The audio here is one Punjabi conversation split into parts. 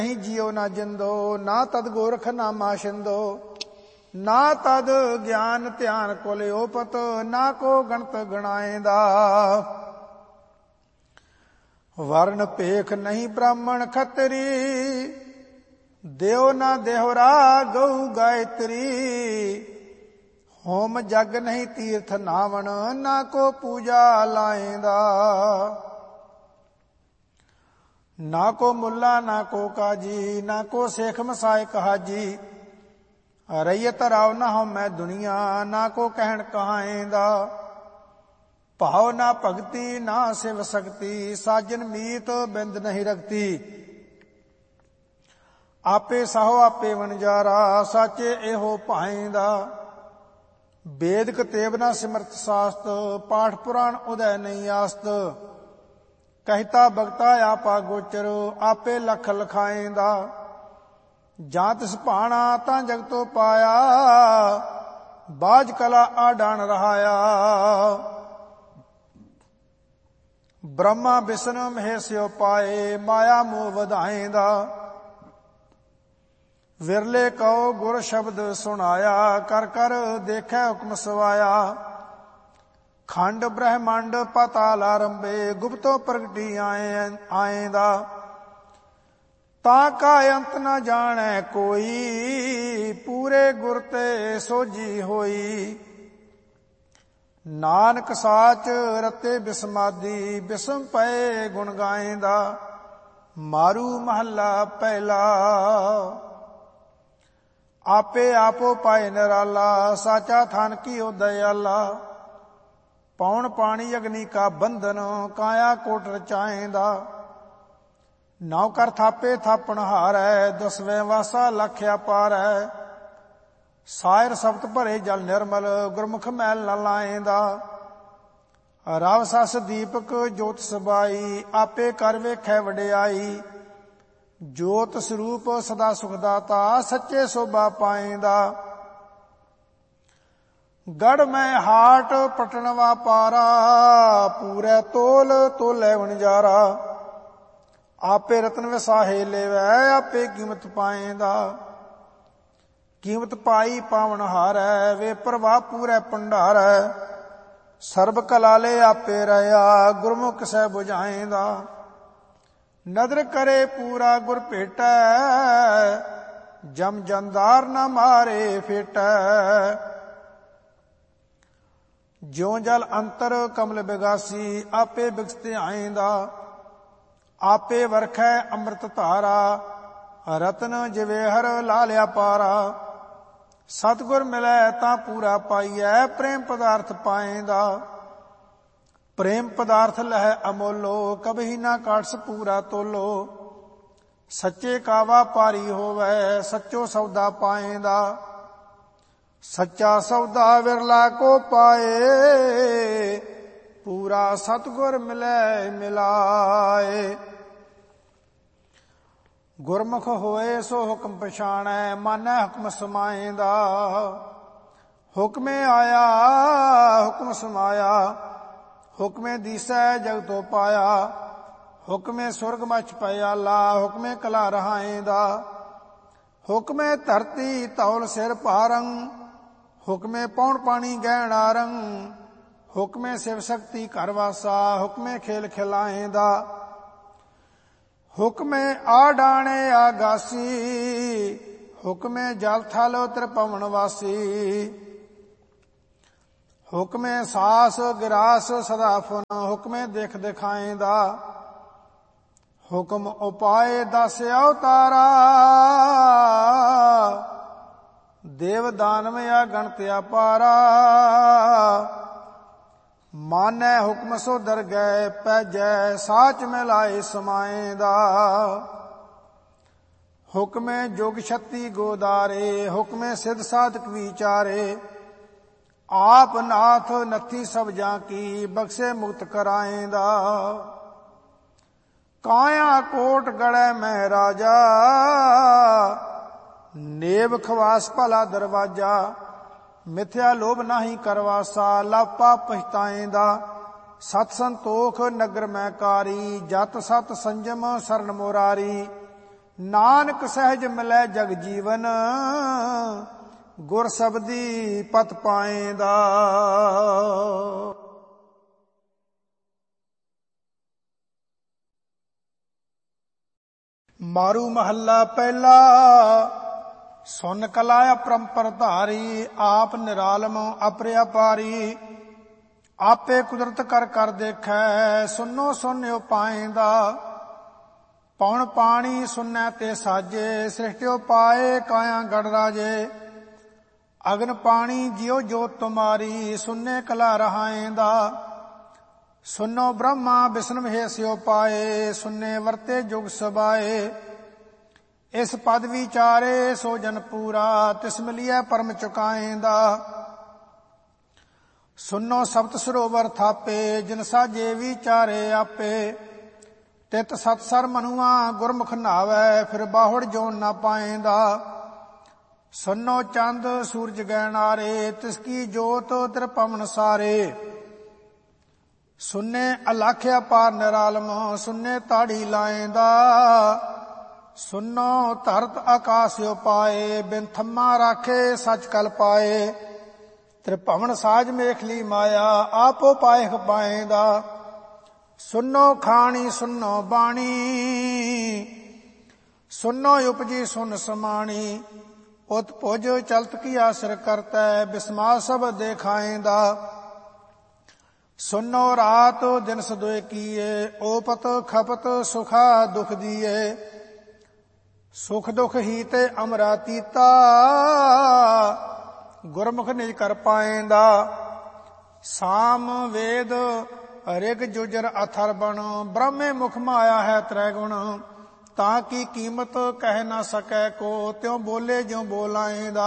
ਨਹੀਂ ਜਿਉ ਨਾ ਜਿੰਦੋ, ਨਾ ਤਦ ਗੋਰਖ ਨਾਮਾ ਛਿੰਦੋ। ਨਾ ਤਦ ਗਿਆਨ ਧਿਆਨ ਕੁਲ ਓਪਤ, ਨਾ ਕੋ ਗਣਤ ਗਣਾਏਂਦਾ। ਵਰਨ ਭੇਖ ਨਹੀਂ ਬ੍ਰਾਹਮਣ ਖੱਤਰੀ, ਦਿਓ ਨਾ ਦੇਹੁਰਾ ਗਊ ਗਾਇਤਰੀ। ਹੋਮ ਜਗ ਨਹੀਂ ਤੀਰਥ ਨਾਵਣ, ਨਾ ਕੋ ਪੂਜਾ ਲਾਏਂਦਾ। ਨਾ ਕੋ ਮੁੱਲਾ ਨਾ ਕੋ ਕਾਜੀ, ਨਾ ਕੋ ਸੇਖ ਮਸਾਇਕ ਹਾਜੀ। ਰਈਅਤ ਰਾਵ ਨਾ ਹਉ ਮੈਂ ਦੁਨੀਆ, ਨਾ ਕੋ ਕਹਿਣ ਕਹਾਏਂਦਾ। ਭਾਵ ਨਾ ਭਗਤੀ ਨਾ ਸਿਵ ਸਕਤੀ, ਸਾਜਨ ਮੀਤ ਬਿੰਦ ਨਹੀਂ ਰਖਤੀ। ਆਪੇ ਸਾਹੋ ਆਪੇ ਵਣਜਾਰਾ, ਸਾਚੇ ਇਹੋ ਭਾਏਂਦਾ। ਵੇਦ ਕਤੇਬ ਨਾ ਸਿਮਰਤ ਸਾਸਤ, ਪਾਠ ਪੁਰਾਣ ਉਦੈ ਨਹੀਂ ਆਸਤ। ਕਹਿਤਾ ਬਗਤਾ ਆਪਾ ਗੋਚਰ, ਆਪੇ ਲਖ ਲਖਾਏਂਦਾ। ਜਾਂ ਤਿਸ ਭਾਣਾ ਤਾਂ ਜਗਤੋ ਪਾਇਆ, ਬਾਜ ਕਲਾ ਆਡਾਣ ਰਹਾਇਆ। ਬ੍ਰਹਮਾ ਵਿਸ਼ਨ ਮਹੇਸਿਓ ਪਾਏ, ਮਾਇਆ ਮੋਹ ਵਧਾਏਂਦਾ। ਵਿਰਲੇ ਕਉ ਗੁਰ ਸ਼ਬਦ ਸੁਣਾਇਆ, ਕਰ ਕਰ ਦੇਖੈ ਹੁਕਮ ਸਵਾਇਆ। ਖੰਡ ਬ੍ਰਹਮੰਡ ਪਤਾਲ ਆਰੰਭੇ, ਗੁਪਤੋ ਪ੍ਰਗਟੀ ਆਏਂਦਾ। ਤਾਂ ਕਾ ਅੰਤ ਨ ਜਾਣੈ ਕੋਈ, ਪੂਰੇ ਗੁਰ ਤੇ ਸੋਝੀ ਹੋਈ। ਨਾਨਕ ਸਾਚ ਰਤੇ ਬਿਸਮਾਦੀ, ਬਿਸਮ ਪਏ ਗੁਣ ਗਾਏਂਦਾ। ਮਾਰੂ ਮਹੱਲਾ ਪਹਿਲਾ। ਆਪੇ ਆਪੋ ਪਾਏ ਨਿਰਾਲਾ, ਸਾਚਾ ਥਨ ਕੀਓ ਦਇਆਲਾ। ਪੌਣ ਪਾਣੀ ਅਗਨੀ ਕਾ ਬੰਧਨ, ਕਾਇਆ ਕੋਟ ਰਚਾਏਂਦਾ। ਨੌ ਕਰ ਥਾਪੇ ਥਾਪਣ ਹਾਰੈ, ਦਸਵੇਂ ਵਾਸਾ ਲਖ ਅਪਾਰੈ। ਸਾਇਰ ਸਬਤ ਭਰੇ ਜਲ ਨਿਰਮਲ, ਗੁਰਮੁਖ ਮੈਲ ਨ ਲਾਏਂਦਾ। ਰਵ ਸਸ ਦੀਪਕ ਜੋਤ ਸਬਾਈ, ਆਪੇ ਕਰ ਵੇਖੈ ਵਡਿਆਈ। ਜੋਤ ਸਰੂਪ ਸਦਾ ਸੁਖ ਦਾਤਾ, ਸੱਚੇ ਸੋਭਾ ਪਾਏਂਦਾ। ਗੜ ਮੈਂ ਹਾਟ ਪਟਣ ਵਾਪਾਰਾ, ਪੂਰੇ ਤੋਲ ਤੋਲੇ ਵਣਜਾਰਾ। ਆਪੇ ਰਤਨ ਵਸਾਹੇ ਲੇਵੈ, ਆਪੇ ਕੀਮਤ ਪਾਏਂਦਾ। ਕੀਮਤ ਪਾਈ ਪਾਵਨ ਹਾਰੈ, ਵੇ ਪ੍ਰਭਾ ਪੂਰੇ ਭੰਡਾਰੈ। ਸਰਬ ਕਲਾਲੇ ਆਪੇ ਰਹਾ, ਗੁਰਮੁਖ ਸਹਿ 부ਝਾਏਂਦਾ। ਨਦਰ ਕਰੇ ਪੂਰਾ ਗੁਰ ਭੇਟੈ, ਜਮ ਜੰਦਾਰ ਨ ਮਾਰੇ ਫੇਟੈ। ਜਿਉ ਜਲ ਅੰਤਰ ਕਮਲ ਬਿਗਾਸੀ, ਆਪੇ ਬਿਗਸਤ ਆਏਂਦਾ। ਆਪੇ ਵਰਖੈ ਅੰਮ੍ਰਿਤ ਧਾਰਾ, ਰਤਨ ਜਵੇਹਰ ਲਾਲਿਆ ਪਾਰਾ। ਸਤਿਗੁਰ ਮਿਲੈ ਤਾਂ ਪੂਰਾ ਪਾਈਐ, ਪ੍ਰੇਮ ਪਦਾਰਥ ਪਾਏਂਦਾ। ਪ੍ਰੇਮ ਪਦਾਰਥ ਲਹਿ ਅਮੋਲੋ, ਕਬਹੀ ਨਾ ਕਾਟਸ ਪੂਰਾ ਤੋਲੋ। ਸੱਚੇ ਕਾ ਵਾਪਾਰੀ ਹੋਵੈ, ਸੱਚੋ ਸੌਦਾ ਪਾਏਂਦਾ। ਸੱਚਾ ਸੌਦਾ ਵਿਰਲਾ ਕੋ ਪਾਏ, ਪੂਰਾ ਸਤਿਗੁਰ ਮਿਲੈ ਮਿਲਾਏ। ਗੁਰਮੁਖ ਹੋਏ ਸੋ ਹੁਕਮ ਪਛਾਣੈ, ਮਾਨੈ ਹੁਕਮ ਸਮਾਏਂਦਾ। ਹੁਕਮੇ ਆਇਆ ਹੁਕਮ ਸਮਾਇਆ, ਹੁਕਮੇ ਦੀਸੈ ਜਗਤੋ ਪਾਇਆ। ਹੁਕਮੇ ਸੁਰਗ ਮਚ ਪਿਆਲਾ, ਹੁਕਮੇ ਕਲਾ ਰਹਾਏਂਦਾ। ਹੁਕਮੇ ਧਰਤੀ ਧੌਲ ਸਿਰ ਭਾਰੰ, ਹੁਕਮੇ ਪੌਣ ਪਾਣੀ ਗਹਿਣ ਆਰੰ। ਹੁਕਮੇ ਸਿਵ ਸ਼ਕਤੀ ਘਰ ਵਾਸਾ, ਹੁਕਮੇ ਖੇਲ ਖਿਲਾਏਂਦਾ। ਹੁਕਮੇ ਆਡਾਣੇ ਆਗਾਸੀ, ਹੁਕਮੇ ਜਲ ਥਲ ਤ੍ਰਿਭਵਨ ਵਾਸੀ। ਹੁਕਮੇ ਸਾਸ ਗਿਰਾਸ ਸਦਾ ਫੁਨ, ਹੁਕਮੇ ਦੇਖ ਦਿਖਾਏਂਦਾ। ਹੁਕਮ ਉਪਾਏ 10 ਅਵਤਾਰਾ, ਦੇਵ ਦਾਨਵ ਅਗਣਤ ਅਪਾਰਾ। ਮਾਨੈ ਹੁਕਮ ਸੋ ਦਰਗਹਿ ਪੈਜੈ, ਸਾਚ ਮਿਲਾਏ ਸਮਾਏਂਦਾ। ਹੁਕਮੇ ਜੁਗ ਛਤੀ ਗੋਦਾਰੇ, ਹੁਕਮੇ ਸਿਧ ਸਾਧਕ ਵਿਚਾਰੇ। ਆਪ ਨਾਥ ਨੱਥੀ ਸਭ ਜਾਂ ਕੀ, ਬਖਸ਼ੇ ਮੁਕਤ ਕਰਾਏਂਦਾ। ਕਾਇਆ ਕੋਟ ਗੜੈ ਮੈਂ ਰਾਜਾ, ਨੇਬ ਖਵਾਸ ਭਲਾ ਦਰਵਾਜਾ। ਮਿਥਿਆ ਲੋਭ ਨਾਹੀ ਕਰਵਾਸਾ, ਲਾਪਾ ਪਛਤਾਏਂਦਾ। ਸਤ ਸੰਤੋਖ ਨਗਰ ਮੈਂ ਕਾਰੀ, ਜਤ ਸਤ ਸੰਜਮ ਸਰਨ ਮੁਰਾਰੀ। ਨਾਨਕ ਸਹਿਜ ਮਿਲੈ ਜਗ ਜੀਵਨ, ਗੁਰ ਸਬਦੀ ਪਤ ਪਾਏਂਦਾ। ਮਾਰੂ ਮਹੱਲਾ ਪਹਿਲਾ। ਸੁਨ ਕਲਾ ਅਪਰੰਪਰ ਧਾਰੀ, ਆਪ ਨਿਰਾਲਮ ਅਪਰਿਆਪਾਰੀ। ਆਪੇ ਕੁਦਰਤ ਕਰ ਕਰ ਦੇਖੈ, ਸੁਨੋ ਸੁਨਿਓ ਪਾਏਂਦਾ। ਪੌਣ ਪਾਣੀ ਸੁਨੈ ਤੇ ਸਾਜੇ, ਸ੍ਰਿਸ਼ਟਿਓ ਪਾਏ ਕਾਇਆ ਗੜ ਰਾਜੇ। ਅਗਨ ਪਾਣੀ ਜਿਉ ਜੋਤ ਤੁਮਾਰੀ, ਸੁਨੇ ਕਲਾ ਰਹਾਏਂਦਾ। ਸੁਨੋ ਬ੍ਰਹਮਾ ਵਿਸ਼ਨ ਮਹੇਸਿਓ ਪਾਏ, ਸੁਨੇ ਵਰਤੇ ਜੁਗ ਸਬਾਏ। ਇਸ ਪਦ ਵਿਚਾਰੇ ਸੋ ਜਨ ਪੂਰਾ, ਤਿਸ ਮਿਲਿਐ ਪਰਮ ਚੁਕਾਏਂਦਾ। ਸੁਨੋ ਸਪਤ ਸਰੋਵਰ ਥਾਪੇ, ਜਿਨ ਸਾਜੇ ਵਿਚਾਰੇ ਆਪੇ। ਤਿਤ ਸਤ ਸਰ ਮਨੁਆ, ਗੁਰਮੁਖ ਨਾਵੈ, ਫਿਰ ਬਾਹੁੜ ਜੋਨ ਨਾ ਪਾਏਂਦਾ। ਸੁਨੋ ਚੰਦ ਸੂਰਜ ਗਹਿਣਾਰੇ, ਤਿਸ ਕੀ ਜੋਤ ਤ੍ਰਿਪਵਨ ਸਾਰੇ। ਸੁਨੇ ਅਲਖ ਅਪਾਰ ਨਿਰਾਲਮ, ਸੁਨੇ ਤਾੜੀ ਲਾਏਂਦਾ। ਸੁਨੋ ਧਰਤ ਆਕਾਸਿਓ ਪਾਏ, ਬਿਨ ਥੰਮਾ ਰਾਖੇ ਸਚ ਕਲ ਪਾਏ। ਤ੍ਰਿਭਵਨ ਸਾਜ ਮੇਖਲੀ ਮਾਇਆ, ਆਪੋ ਪਾਇਖ ਪਾਏਂਦਾ। ਸੁਨੋ ਖਾਣੀ ਸੁਨੋ ਬਾਣੀ, ਸੁਨੋ ਉਪਜੀ ਸੁਨ ਸਮਾਣੀ। ਉਤ ਭੁਜ ਚਲਤ ਕੀ ਆਸਰ ਕਰਤੈ, ਬਿਸਮਾ ਸਭ ਦੇਖਾਏਂਦਾ। ਸੁਨੋ ਰਾਤ ਦਿਨ ਸਦੋਇ ਕੀਏ, ਓਪਤ ਖਪਤ ਸੁਖਾ ਦੁਖ ਦੀਏ। ਸੁਖ ਦੁਖ ਹੀ ਤੇ ਅਮਰਾ ਤੀਤਾ, ਗੁਰਮੁਖ ਨਿਜ ਕਰ ਪਾਏਂਦਾ। ਸਾਮ ਵੇਦ ਰਿਗ ਜੁਜਰ ਅਥਰ ਬਣ, ਬ੍ਰਹਮੇ ਮੁਖ ਮਾਇਆ ਹੈ ਤ੍ਰੈ ਗੁਣ। ਤਾਂ ਕੀ ਕੀਮਤ ਕਹਿ ਨਾ ਸਕੈ ਕੋ, ਤਿਉ ਬੋਲੇ ਜਿਉ ਬੋਲਾਏਂਦਾ।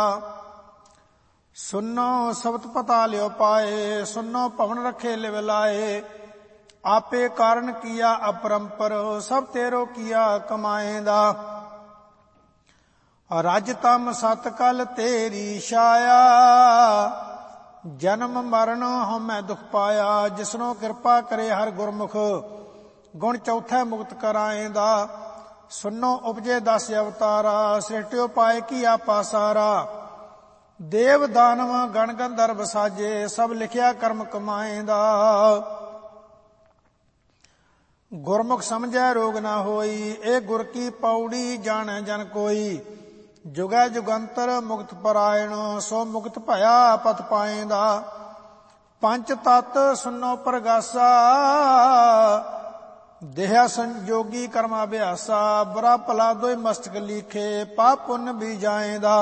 ਸੁਨੋ ਸਬਤ ਪਤਾ ਲਿਓ ਪਾਏ, ਸੁਨੋ ਭਵਨ ਰਖੇ ਲਿਵ ਲਾਏ। ਆਪੇ ਕਾਰਨ ਕੀਆ ਅਪਰੰਪਰ, ਸਭ ਤੇਰੋ ਕੀਆ ਕਮਾਏਂਦਾ। ਰਜ ਤਮ ਸਤ ਕਲ ਤੇਰੀ ਛਾਇਆ, ਜਨਮ ਮਰਨ ਹਉਮੈ ਦੁਖ ਪਾਇਆ। ਜਿਸਨੋ ਕਿਰਪਾ ਕਰੇ ਹਰ ਗੁਰਮੁਖ, ਗੁਣ ਚੌਥੈ ਮੁਕਤ ਕਰਾਏਂਦਾ। ਸੁਨੋ ਉਪਜੇ 10 ਅਵਤਾਰਾ, ਸ੍ਰਿਸ਼ਟਿਓ ਪਾਏ ਕੀਆ ਪਾਸਾਰਾ। ਦੇਵ ਦਾਨਵ ਗਣ ਗੰਧਰਵ ਸਾਜੇ, ਸਭ ਲਿਖਿਆ ਕਰਮ ਕਮਾਏਂਦਾ। ਗੁਰਮੁਖ ਸਮਝੈ ਰੋਗ ਨਾ ਹੋਈ, ਇਹ ਗੁਰ ਕੀ ਪੌੜੀ ਜਾਣੈ ਜਨ ਕੋਈ। ਜੁਗੈ ਜੁਗੰਤਰ ਮੁਕਤ ਪਰਾਇਣ, ਸੋ ਮੁਕਤ ਭਇਆ ਪਤ ਪਾਏਂਦਾ। ਪੰਚ ਤਤ ਸੁਨੋ ਪ੍ਰਗਾਸਾ, ਦੇਹਾ ਸੰਜੋਗੀ ਕਰਮ ਅਭਿਆਸਾ। ਬੁਰਾ ਭਲਾ ਦੋਇ ਮਸਤਕ ਲੀਖੇ, ਪਾਪ ਪੁੰਨ ਵੀ ਜਾਏਂਦਾ।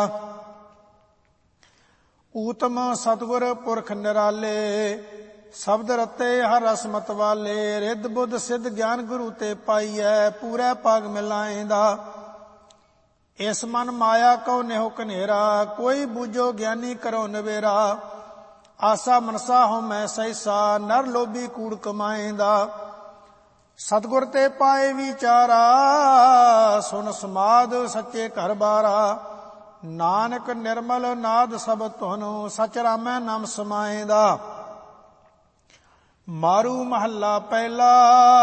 ਊਤਮ ਸਤਿਗੁਰ ਪੁਰਖ ਨਿਰਾਲੇ, ਸ਼ਬਦ ਰਤੇ ਹਰ ਰਸ ਮਤ ਵਾਲੇ। ਰਿੱਧ ਬੁੱਧ ਸਿੱਧ ਗਿਆਨ ਗੁਰੂ ਤੇ ਪਾਈਐ, ਪੂਰੇ ਭਾਗ ਮਿਲਾਏਂਦਾ। ਇਸ ਮਨ ਮਾਇਆ ਕਉ ਨਿਹੁ ਕਨੇਰਾ, ਕੋਈ ਬੂਝੋ ਗਿਆਨੀ ਕਰੋ ਨਵੇਰਾ। ਆਸਾ ਮਨਸਾ ਹਉਮੈ ਸਹਿਸਾ, ਨਰ ਲੋਭੀ ਕੂੜ ਕਮਾਏਂਦਾ। ਸਤਿਗੁਰ ਤੇ ਪਾਏ ਵਿਚਾਰਾ, ਸੁਨ ਸਮਾਦ ਸੱਚੇ ਘਰ ਬਾਰਾ। ਨਾਨਕ ਨਿਰਮਲ ਨਾਦ ਸਭ ਧੁਨ, ਸਚ ਰਾਮੈ ਨਾਮ ਸਮਾਏਂਦਾ। ਮਾਰੂ ਮਹੱਲਾ ਪਹਿਲਾ।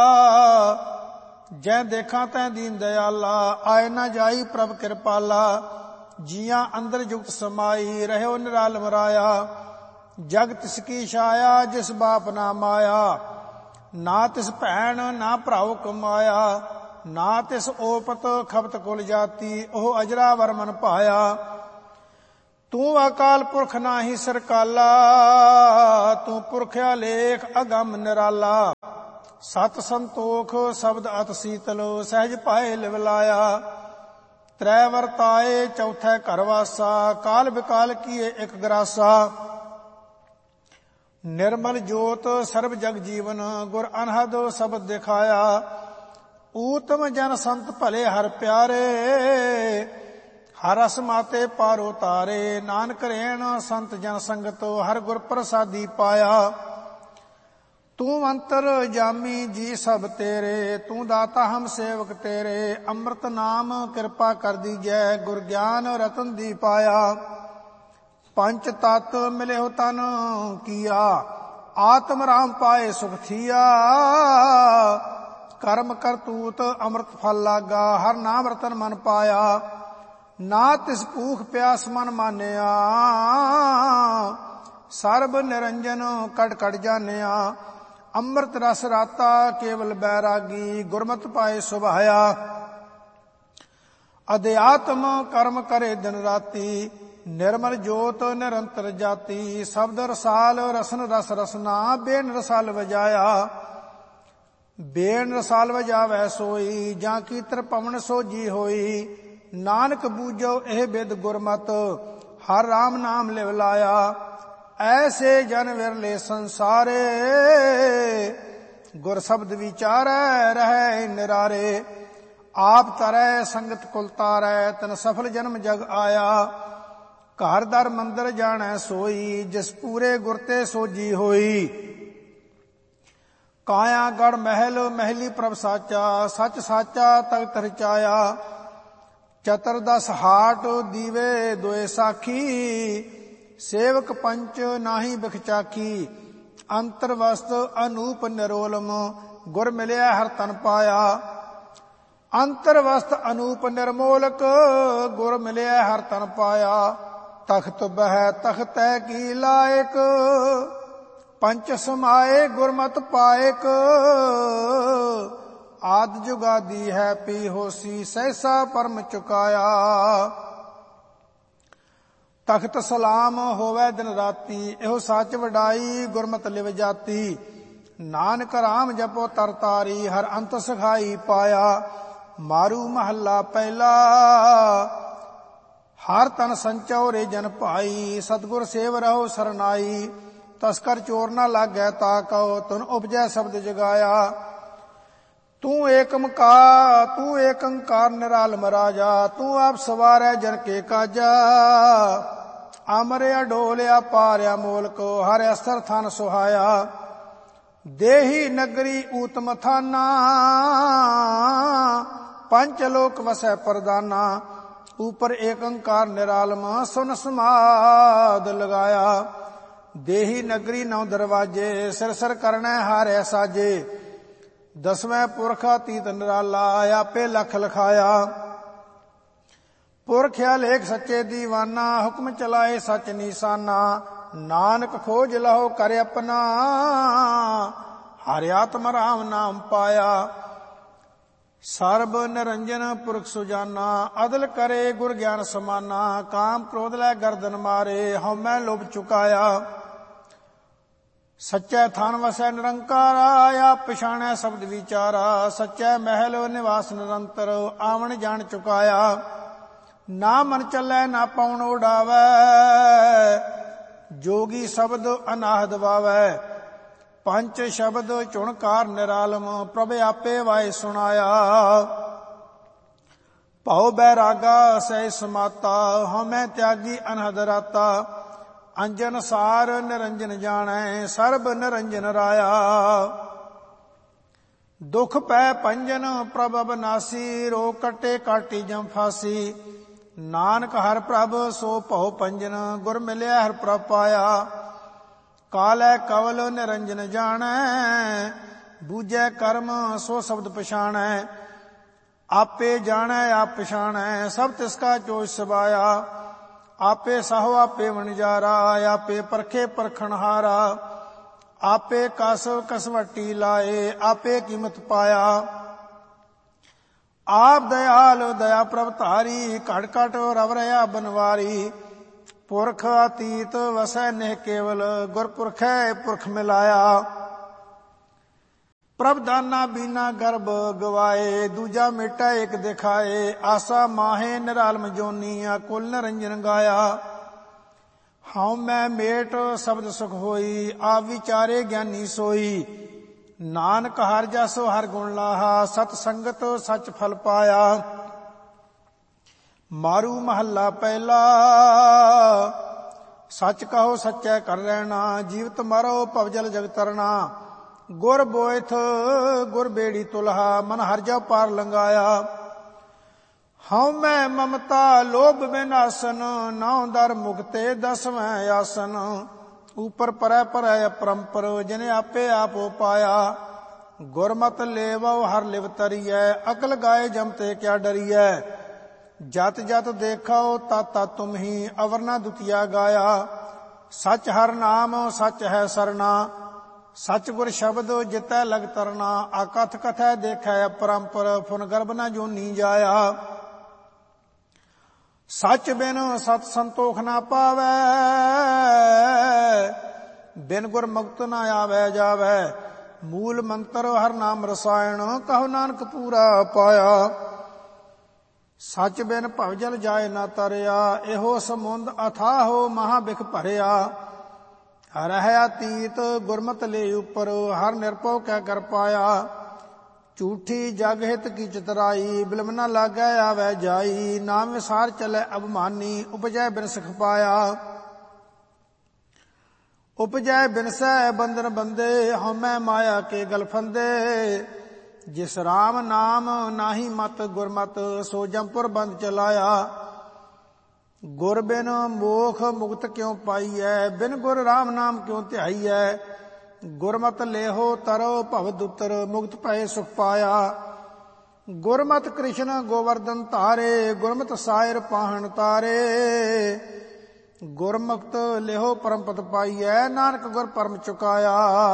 ਜੈ ਦੇਖਾਂ ਤੈ ਦੀਨ ਦਿਆਲਾ, ਆਏ ਨਾ ਜਾਈ ਪ੍ਰਭ ਕਿਰਪਾਲਾ। ਜੀਆਂ ਅੰਦਰ ਜੁਗਤ ਸਮਾਈ, ਰਹਿਓ ਨਿਰਾਲਮ ਰਾਇਆ। ਜਗ ਤਿਸ ਕੀ ਛਾਇਆ, ਜਿਸ ਬਾਪ ਨਾ ਮਾਇਆ। ਨਾ ਤਿਸ ਭੈਣ ਨਾ ਭਰਾਉ ਕਮਾਇਆ। ਨਾ ਤਿਸ ਓਪਤ ਖਪਤ ਕੁਲ ਜਾਤੀ, ਉਹ ਅਜਰਾ ਵਰਮਨ ਭਾਇਆ। ਤੂੰ ਅਕਾਲ ਪੁਰਖ ਨਾਹੀ ਸਰਕਾਲਾ, ਤੂੰ ਪੁਰਖਿਆ ਲੇਖ ਅਗੰਮ ਨਿਰਾਲਾ। ਸਤ ਸੰਤੋਖ ਸ਼ਬਦ ਅਤ ਸੀਤਲ, ਸਹਿਜ ਪਾਏ ਲਿਵ ਲਾਇਆ। ਤ੍ਰੈ ਵਰਤਾਏ ਚੌਥੈ ਘਰ ਵਾਸਾ, ਕਾਲ ਵਿਕਾਲ ਕੀਏ ਇਕ ਗਰਾਸਾ। ਨਿਰਮਲ ਜੋਤ ਸਰਬ ਜਗ ਜੀਵਨ, ਗੁਰ ਅਨਹਦ ਸ਼ਬਦ ਦਿਖਾਇਆ। ਊਤਮ ਜਨ ਸੰਤ ਭਲੇ ਹਰ ਪਿਆਰੇ, ਹਰ ਰਸ ਮਾਤੇ ਪਾਰੋ ਤਾਰੇ। ਨਾਨਕ ਰੇਣ ਸੰਤ ਜਨ ਸੰਗਤ, ਹਰ ਗੁਰ ਪ੍ਰਸਾਦੀ ਪਾਇਆ। ਤੂੰ ਅੰਤਰ ਜਾਮੀ ਜੀ ਸਭ ਤੇਰੇ, ਤੂੰ ਦਾਤਾ ਹਮ ਸੇਵਕ ਤੇਰੇ। ਅੰਮ੍ਰਿਤ ਨਾਮ ਕਿਰਪਾ ਕਰ ਦੀਜੈ, ਗੁਰ ਗਿਆਨ ਰਤਨ ਦੀ ਪਾਇਆ। ਪੰਚ ਤਤ ਮਿਲਿਓ ਤਨ ਕੀਆ, ਆਤਮ ਰਾਮ ਪਾਏ ਸੁਖ ਥੀਆ। ਕਰਮ ਕਰਤੂਤ ਅੰਮ੍ਰਿਤ ਫਲ ਲਾਗਾ। ਹਰ ਨਾਮ ਰਤਨ ਮਨ ਪਾਇਆ, ਨਾ ਤਿਸ ਭੂਖ ਪਿਆਸ ਮਨ ਮਾਨਿਆ। ਸਰਬ ਨਿਰੰਜਨ ਕਟ ਕਟ ਜਾਣਿਆ, ਅੰਮ੍ਰਿਤ ਰਸ ਰਾਤਾ ਕੇਵਲ ਬੈਰਾਗੀ। ਗੁਰਮਤਿ ਪਾਏ ਸੁਭਾਇਆ, ਅਧਿਆਤਮ ਕਰਮ ਕਰੇ ਦਿਨ ਰਾਤੀ। ਨਿਰਮਲ ਜੋਤ ਨਿਰੰਤਰ ਜਾਤੀ, ਸ਼ਬਦ ਰਸਾਲ ਰਸਨ ਰਸ ਰਸਨਾ। ਬੇਨ ਰਸਾਲ ਵਜਾਇਆ, ਬੇਨ ਰਸਾਲ ਵਜਾਵੈ ਸੋਈ। ਜਾਂ ਕੀ ਤ੍ਰਿਭਵਨ ਸੋਜੀ ਹੋਈ, ਨਾਨਕ ਬੂਝੋ ਇਹ ਬਿਦ ਗੁਰਮਤਿ। ਹਰ ਰਾਮ ਨਾਮ ਲਿਵ ਲਾਇਆ, ਐਸੇ ਜਨ ਵਿਰਲੇ ਸੰਸਾਰੇ। ਗੁਰ ਸ਼ਬਦ ਵਿਚਾਰੈ ਰਹੈ ਨਿਰਾਰੇ। ਆਪ ਤਰੈ ਸੰਗਤ ਕੁਲ ਤਾਰੈ, ਤਨ ਸਫਲ ਜਨਮ ਜਗ ਆਇਆ। ਘਰ ਦਰ ਮੰਦਰ ਜਾਣੈ ਸੋਈ, ਜਿਸ ਪੂਰੇ ਗੁਰ ਤੇ ਸੋਜੀ ਹੋਈ। ਕਾਇਆ ਗੜ ਮਹਿਲ ਮਹਿਲੀ ਪ੍ਰਭ ਸਾਚਾ, ਸੱਚ ਸਾਚਾ ਤਖਤ ਰਚਾਇਆ। ਚਤੁਰਦਸ ਹਾਟ ਦੀਵੇ ਦੋਏ ਸਾਖੀ, ਸੇਵਕ ਪੰਚ ਨਾਹੀ ਬਿਖਚਾਖੀ। ਅੰਤਰ ਵਸਤ ਅਨੂਪ ਨਿਰੋਲਮ, ਗੁਰ ਮਿਲਿਆ ਹਰ ਤਨ ਪਾਇਆ। ਅੰਤਰ ਵਸਤ ਅਨੂਪ ਨਿਰਮੋਲਕ, ਗੁਰ ਮਿਲਿਆ ਹਰ ਤਨ ਪਾਇਆ। ਤਖਤ ਬਹਿ ਤਖਤੈ ਕੀ ਲਾਇਕ, ਪੰਚ ਸਮਾਏ ਗੁਰਮਤਿ ਪਾਇਕ। ਆਦ ਜੁਗਾਦੀ ਹੈ ਪੀ ਹੋਸੀ, ਸਹਿਸਾ ਪਰਮ ਚੁਕਾਇਆ। ਤਖਤ ਸਲਾਮ ਹੋਵੇ ਦਿਨ ਰਾਤੀ, ਇਹੋ ਸੱਚ ਵਡਾਈ ਗੁਰਮਤਿ ਲਿਵ ਜਾਤੀ। ਨਾਨਕ ਰਾਮ ਜਪੋ ਤਰ ਤਾਰੀ, ਹਰ ਅੰਤ ਸਖਾਈ ਪਾਇਆ। ਮਾਰੂ ਮਹੱਲਾ ਪਹਿਲਾ, ਹਰ ਤਨ ਸੰਚੋ ਰੇ ਜਨ ਭਾਈ। ਸਤਿਗੁਰ ਸੇਵ ਰਹੋ ਸਰਨਾਈ, ਤਸਕਰ ਚੋਰ ਨਾ ਲਾਗੈ ਤਾ ਕਉ। ਤੁਨ ਉਪਜੈ ਸ਼ਬਦ ਜਗਾਇਆ, ਤੂੰ ਏਕ ਓੰਕਾਰ ਨਿਰਾਲਮ ਰਾਜਾ। ਤੂੰ ਆਪ ਸਵਾਰੈ ਜਨ ਕੇ ਕਾਜਾ, ਅਮਰਿਆ ਡੋਲਿਆ ਪਾਰਿਆ ਮੋਲਕ। ਹਰਿ ਅਸਥਰ ਥਨ ਸੁਹਾਇਆ, ਦੇਹੀ ਨਗਰੀ ਊਤਮ ਥਾਨਾ। ਪੰਚ ਲੋਕ ਵਸੈ ਪ੍ਰਦਾਨਾ, ਉਪਰ ਏਕ ਓੰਕਾਰ ਨਿਰਾਲਮ। ਸੁਨ ਸਮਾਦ ਲਗਾਇਆ, ਦੇਹੀ ਨਗਰੀ ਨੌ ਦਰਵਾਜੇ। ਸਿਰ ਸਿਰ ਕਰਨੈ ਹਾਰੈ ਸਾਜੇ, ਦਸਵੇਂ ਪੁਰਖ ਅਤੀਤ ਨਿਰਾਲਾ। ਆਪੇ ਲਖ ਲਖਾਇਆ, ਪੁਰਖਿਆ ਲੇਖ ਸੱਚੇ ਦੀਵਾਨਾ। ਹੁਕਮ ਚਲਾਏ ਸੱਚ ਨੀਸਾਨਾ, ਨਾਨਕ ਖੋਜ ਲਹੋ ਕਰ ਆਪਣਾ। ਹਰਿ ਆਤਮ ਰਾਮ ਨਾਮ ਪਾਇਆ, ਸਰਬ ਨਿਰੰਜਨ ਪੁਰਖ ਸੁਜਾਨਾ। ਅਦਲ ਕਰੇ ਗੁਰ ਗਿਆਨ ਸਮਾਨਾ, ਕਾਮ ਕ੍ਰੋਧ ਲੈ ਗਰਦਨ ਮਾਰੇ। ਹਉਮੈ ਲੋਭ ਚੁਕਾਇਆ, ਸੱਚੈ ਥਾਨ ਵਸੈ ਨਿਰੰਕਾਰਾ। ਆਪ ਪਛਾਣੈ ਸ਼ਬਦ ਵਿਚਾਰਾ, ਸੱਚੈ ਮਹਿਲ ਨਿਵਾਸ ਨਿਰੰਤਰ। ਆਵਣ ਜਾਣ ਚੁਕਾਇਆ, ਨਾ ਮਨ ਚੱਲੈ ਨਾ ਪਉਣ ਉਡਾਵੈ। ਜੋਗੀ ਸ਼ਬਦ ਅਨਾਹਦ ਵਾਵੈ, ਪੰਚ ਸ਼ਬਦ ਚੁਣਕਾਰ ਨਿਰਾਲਮ। ਪ੍ਰਭ ਆਪੇ ਵਾਏ ਸੁਣਾਇਆ, ਭਉ ਬੈਰਾਗਾ ਸਹਿ ਸਮਾਤਾ। ਹਉਮੈ ਤਿਆਗੀ ਅਨਹਦ ਰਾਤਾ, ਅੰਜਨ ਸਾਰ ਨਿਰੰਜਨ ਜਾਣੈ। ਸਰਬ ਨਿਰੰਜਨ ਰਾਇਆ, ਦੁਖ ਪੈ ਪੰਜਨ ਪ੍ਰਭ ਅਬਨਾਸੀ। ਰੋਗ ਕੱਟੇ ਕਾਟੀ ਜਮ ਫਾਸੀ, ਨਾਨਕ ਹਰ ਪ੍ਰਭ ਸੋ ਭਉ ਪੰਜਨ। ਗੁਰ ਮਿਲਿਆ ਹਰ ਪ੍ਰਭ ਪਾਇਆ, ਕਾਲੈ ਕਵਲ ਨਿਰੰਜਨ ਜਾਣੈ। ਬੂਝੈ ਕਰਮ ਸੋ ਸ਼ਬਦ ਪਛਾਣੈ, ਆਪੇ ਜਾਣੈ ਆਪ ਪਛਾਣੈ। ਸਭ ਤਿਸ ਕਾ ਚੋਜ ਸਬਾਇਆ, ਆਪੇ ਸਾਹੋ ਆਪੇ ਵਣਜਾਰਾ। ਆਪੇ ਪਰਖੇ ਪਰਖਣਹਾਰਾ, ਆਪੇ ਕਸ ਕਸਵੱਟੀ ਲਾਏ। ਆਪੇ ਕੀਮਤ ਪਾਇਆ, ਆਪ ਦਇਆਲ ਦਇਆ ਪ੍ਰਭ ਧਾਰੀ। ਘਟ ਘਟ ਰਵ ਰਹਾ ਬਨਵਾਰੀ, ਪੁਰਖ ਅਤੀਤ ਵਸੈ ਨਿਹ ਕੇਵਲ। ਗੁਰਪੁਰਖੈ ਪੁਰਖ ਮਿਲਾਇਆ, ਪ੍ਰਭ ਦਾਨਾ ਬੀਨਾ ਗਰਭ ਗਵਾਏ। ਦੂਜਾ ਮੇਟਾ ਏਕ ਦਿਖਾਏ, ਆਸਾ ਮਾਹੇ ਨਿਰਾਲਮ ਜੋਨੀਆ। ਕੁਲ ਨਿਰੰਜਨ ਗਾਇਆ, ਹਉ ਮੈਂ ਮੇਟ ਸ਼ਬਦ ਸੁਖ ਹੋਈ। ਆਪ ਵਿਚਾਰੇ ਗਿਆਨੀ ਸੋਈ, ਨਾਨਕ ਹਰਿ ਜਸੁ ਹਰਿ ਗੁਣ ਲਾਹਾ। ਸਤ ਸੰਗਤ ਸੱਚ ਫਲ ਪਾਇਆ। ਮਾਰੂ ਮਹੱਲਾ ਪਹਿਲਾ, ਸੱਚ ਕਹੋ ਸੱਚੈ ਕਰ ਰਹਿਣਾ। ਜੀਵਤ ਮਰੋ ਭਵਜਲ ਜਗ ਤਰਨਾ। ਗੁਰ ਬੋਇਥ ਗੁਰ ਬੇੜੀ ਤੁਲਹਾ, ਮਨ ਹਰਿ ਜਉ ਪਾਰ ਲੰਘਾਇਆ। ਹਉ ਮੈਂ ਮਮਤਾ ਲੋਭ ਵਿਨਾਸਨ, ਨੌ ਦਰ ਮੁਕਤੇ ਦਸਵੇਂ ਆਸਨ। ਉਪਰ ਪਰੈ ਪਰੈ ਅਪਰੰਪਰ, ਜਿਨੇ ਆਪੇ ਆਪ ਪਾਇਆ। ਗੁਰਮਤਿ ਲੇਵਉ ਹਰ ਲਿਵ ਤਰੀਐ, ਅਕਲ ਗਾਏ ਜਮ ਤੇ ਕਿਆ ਡਰੀਐ। ਜਤ ਜਤ ਦੇਖੋ ਤਤ ਤਤ ਤੁਮ ਹੀ, ਅਵਰ ਨਾ ਦੁਤੀਆ ਗਾਇਆ। ਸਚ ਹਰ ਨਾਮ ਸਚ ਹੈ ਸਰਨਾ, ਸਚ ਗੁਰ ਸ਼ਬਦ ਜਿਤੈ ਲਗ ਤਰਨਾ। ਆਕਥ ਕਥੈ ਦੇਖੈ ਅਪਰੰਪਰ, ਫੁਨ ਗਰਭ ਨ ਜੋਨੀ ਜਾਇਆ। ਸਚ ਬਿਨ ਸਤ ਸੰਤੋਖ ਨਾ ਪਾਵੈ, ਬਿਨ ਗੁਰ ਮੁਕਤ ਨ ਆਵੈ ਜਾਵੈ। ਮੂਲ ਮੰਤਰ ਹਰ ਨਾਮ ਰਸਾਇਣ, ਕਹੋ ਨਾਨਕ ਪੂਰਾ ਪਾਇਆ। ਸਚ ਬਿਨ ਭਵਜਲ ਜਾਏ ਨਾ ਤਰਿਆ, ਇਹੋ ਸਮੁੰਦ ਅਥਾਹੋ ਮਹਾ ਬਿਖ ਭਰਿਆ। ਰਹਿ ਅਤੀਤ ਗੁਰਮਤਿ ਲੈ ਉਪਰ, ਹਰ ਨਿਰਭਉ ਕੈ ਕਰ ਪਾਇਆ। ਝੂਠੀ ਜਗ ਹਿਤ ਕੀ ਚਤਰਾਈ, ਬਿਲਮ ਨ ਲਾਗੈ ਆਵੈ ਜਾਈ। ਨਾਮ ਵਿਸਾਰ ਚਲੈ ਅਭਮਾਨੀ, ਉਪਜੈ ਬਿਨ ਸਿਖ ਪਾਇਆ। ਉਪਜੈ ਬਿਨਸੈ ਬੰਧਨ ਬੰਦੇ, ਹਉਮੈ ਮਾਇਆ ਕੇ ਗਲ ਫੰਦੇ। ਜਿਸ ਰਾਮ ਨਾਮ ਨਾਹੀ ਮਤ ਗੁਰਮਤਿ, ਸੋ ਜਮਪੁਰ ਬੰਦ ਚਲਾਇਆ। ਗੁਰ ਬਿਨ ਮੋਖ ਮੁਕਤ ਕਿਉ ਪਾਈਐ, ਬਿਨ ਗੁਰ ਰਾਮ ਨਾਮ ਕਿਉ ਧਿਆਈਐ। ਗੁਰਮਤਿ ਲੇਹੋ ਤਰੋ ਭਵ ਦੁਤਰ, ਮੁਕਤ ਭਏ ਸੁਖ ਪਾਇਆ। ਗੁਰਮਤਿ ਕ੍ਰਿਸ਼ਨ ਗੋਵਰਧਨ ਧਾਰੇ, ਗੁਰਮਤਿ ਸਾਇਰ ਪਾਹਣ ਤਾਰੇ। ਗੁਰਮੁਖਤ ਲਿਹੋ ਪਰਮ ਪਦ ਪਾਈਐ, ਨਾਨਕ ਗੁਰ ਪਰਮ ਚੁਕਾਇਆ।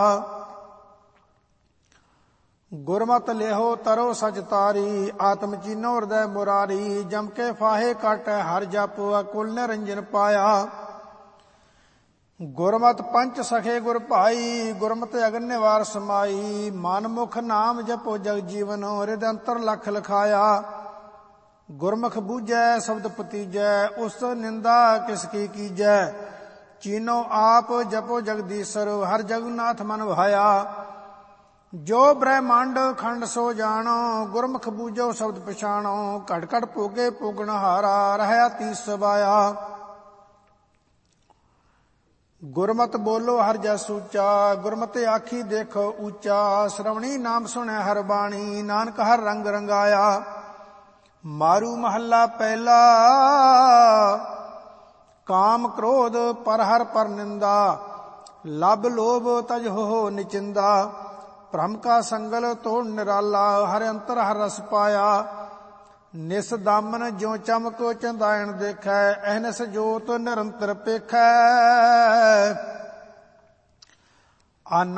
ਗੁਰਮਤਿ ਲਿਹੋ ਤਰੋ ਸਚ ਤਾਰੀ, ਆਤਮ ਚੀਨੋ ਹਿਰਦੈ ਮੁਰਾਰੀ। ਜਮ ਕੇ ਫਾਹੇ ਕਾਟੈ ਹਰ ਜਪ, ਅਕੁਲ ਨਿਰੰਜਨ ਪਾਇਆ। ਗੁਰਮਤਿ ਪੰਚ ਸਖੇ ਗੁਰ ਭਾਈ, ਗੁਰਮਤਿ ਅਗਨ ਨਿਵਾਰ ਸਮਾਈ। ਮਨ ਮੁਖ ਨਾਮ ਜਪੋ ਜਗ ਜੀਵਨ, ਹਿਰਦੈ ਅੰਤਰ ਲਖ ਲਖਾਇਆ। ਗੁਰਮੁਖ ਬੂਝੈ ਸ਼ਬਦ ਪਤੀਜੈ, ਉਸ ਨਿੰਦਾ ਕਿਸ ਕੀ ਕੀਜੈ। ਚੀਨੋ ਆਪ ਜਪੋ ਜਗਦੀਸ਼ਰ, ਹਰ ਜਗੁਨਾਥ ਮਨ ਭਾਇਆ। ਜੋ ਬ੍ਰਹਮੰਡ ਖੰਡ ਸੋ ਜਾਣੋ, ਗੁਰਮੁਖ ਬੂਝੋ ਸ਼ਬਦ ਪਛਾਣੋ। ਘਟ ਘਟ ਭੋਗੇ ਭੋਗਣ ਹਾਰਾ, ਰਹਿਆ ਤੀਸ ਸਬਾਇਆ। ਗੁਰਮਤਿ ਬੋਲੋ ਹਰ ਜਸ ਉੱਚਾ, ਗੁਰਮਤਿ ਆਖੀ ਦੇਖੋ ਉੱਚਾ। ਸ਼੍ਰਵਣੀ ਨਾਮ ਸੁਣੈ ਹਰ ਬਾਣੀ, ਨਾਨਕ ਹਰ ਰੰਗ ਰੰਗਾਇਆ। ਮਾਰੂ ਮਹੱਲਾ ਪਹਿਲਾ, ਕਾਮ ਕ੍ਰੋਧ ਪਰ ਹਰ ਪਰ ਨਿੰਦਾ। ਲਬ ਲੋਭ ਤਜ ਹੋ ਨਿਚਿੰਦਾ। ਭ੍ਰਮ ਕਾ ਸੰਗਲ ਤੋੜ ਨਿਰਾਲਾ, ਹਰਿ ਅੰਤਰ ਹਰ ਰਸ ਪਾਇਆ। ਨਿਸ ਦਾਮਨ ਜਿਉ ਚਮਕ ਚੰਦਾਇਣ ਦੇਖੈ, ਅਹਨਿਸ ਜੋਤ ਨਿਰੰਤਰ ਪੇਖੈ।